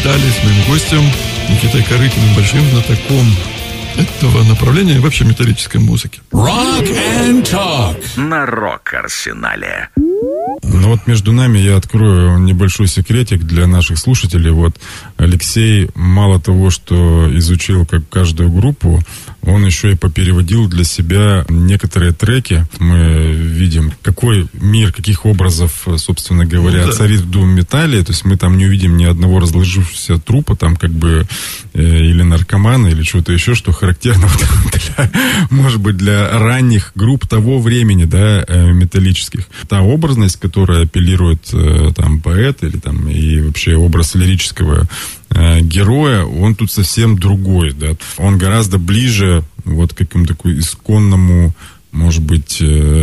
Виталий с моим гостем Никитой Корыкиным, большим знатоком этого направления и вообще металлической музыки. Rock and Talk на Рок-Арсенале. Ну вот между нами я открою небольшой секретик для наших слушателей. Вот Алексей мало того, что изучил как каждую группу, он еще и попереводил для себя некоторые треки. Мы видим, какой мир, каких образов, собственно говоря, царит в дум-металле. То есть мы там не увидим ни одного разложившегося трупа, там как бы или наркомана, или чего-то еще, что характерно для, может быть, для ранних групп того времени, да, металлических. Та образность, которая апеллирует там поэт или там и вообще образ лирического героя, он тут совсем другой, да. Он гораздо ближе вот к какому-то такому исконному, может быть,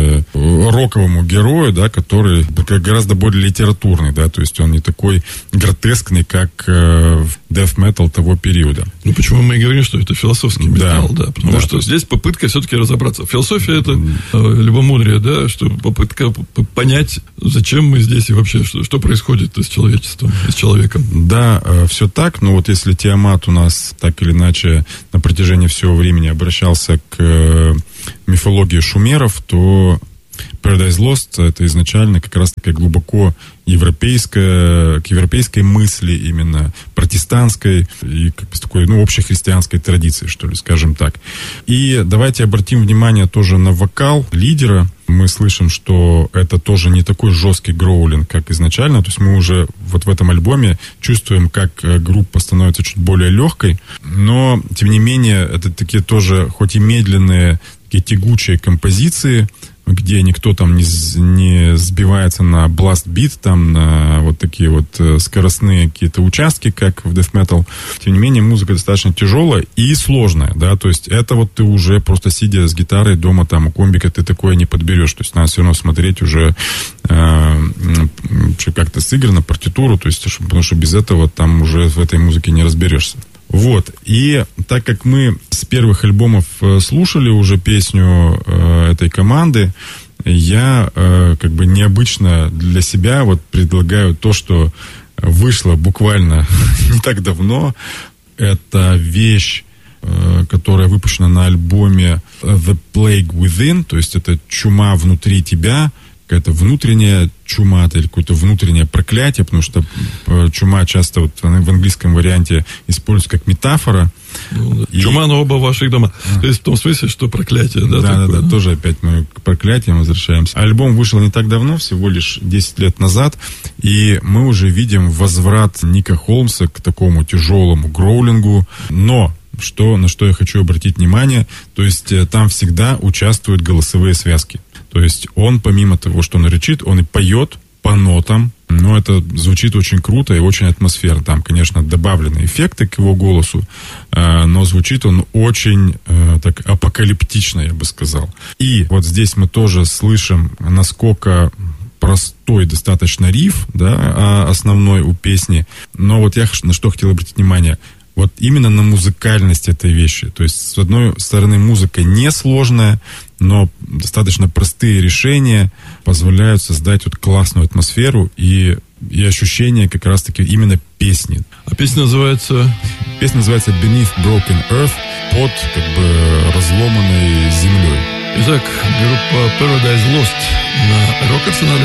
роковому герою, да, который гораздо более литературный, да, то есть он не такой гротескный, как death metal того периода. Ну, почему мы и говорим, что это философский металл, да, потому что здесь попытка все-таки разобраться. Философия — это любомудрие, да, что попытка понять, зачем мы здесь и вообще, что происходит с человечеством, с человеком. Да, все так, но вот если Тиамат у нас так или иначе на протяжении всего времени обращался к мифологии шумеров, то Paradise Lost — это изначально как раз такая глубоко европейская, к европейской мысли именно, протестантской и как бы такой, ну, общехристианской традиции, что ли, скажем так. И давайте обратим внимание тоже на вокал лидера. Мы слышим, что это тоже не такой жесткий гроулинг, как изначально. То есть мы уже вот в этом альбоме чувствуем, как группа становится чуть более легкой. Но, тем не менее, это такие тоже, хоть и медленные, такие тягучие композиции, где никто там не сбивается на blast-бит, там на вот такие вот скоростные какие-то участки, как в death metal. Тем не менее, музыка достаточно тяжелая и сложная, да, то есть это вот ты уже просто сидя с гитарой дома там у комбика, ты такое не подберешь, то есть надо все равно смотреть уже как-то сыграно, партитуру, то есть, потому что без этого там уже в этой музыке не разберешься. Вот, и так как мы с первых альбомов слушали уже песню этой команды, я как бы необычно для себя вот предлагаю то, что вышло буквально не так давно. Это вещь, которая выпущена на альбоме The Plague Within, то есть это чума внутри тебя, какая-то внутренняя чума или какое-то внутреннее проклятие, потому что чума часто вот в английском варианте используется как метафора. Чума на оба ваших дома. То есть в том смысле, что проклятие, да? Да, тоже опять мы к проклятиям возвращаемся. Альбом вышел не так давно, всего лишь 10 лет назад, и мы уже видим возврат Ника Холмса к такому тяжелому гроулингу, но на что я хочу обратить внимание, то есть там всегда участвуют голосовые связки. То есть он, помимо того, что он рычит, он и поет по нотам, но это звучит очень круто и очень атмосферно. Там, конечно, добавлены эффекты к его голосу, но звучит он очень так апокалиптично, я бы сказал. И вот здесь мы тоже слышим, насколько простой достаточно риф, да, основной у песни. Но вот я на что хотел обратить внимание. Вот именно на музыкальность этой вещи. То есть, с одной стороны, музыка несложная, но достаточно простые решения позволяют создать вот классную атмосферу и ощущение как раз-таки именно песни. А песня называется? Песня называется Beneath Broken Earth, под как бы разломанной землей. Итак, группа Paradise Lost на Рок-Арсенале.